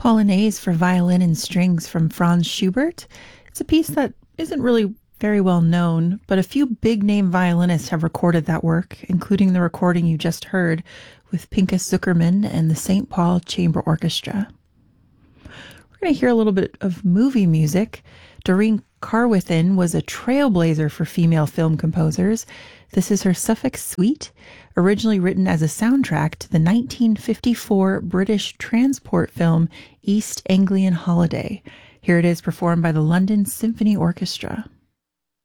Polonaise for violin and strings from Franz Schubert. It's a piece that isn't really very well known, but a few big-name violinists have recorded that work, including the recording you just heard with Pinchas Zukerman and the St. Paul Chamber Orchestra. We're going to hear a little bit of movie music. Doreen Carwithin was a trailblazer for female film composers. This is her Suffolk Suite, originally written as a soundtrack to the 1954 British transport film East Anglian Holiday. Here it is performed by the London Symphony Orchestra.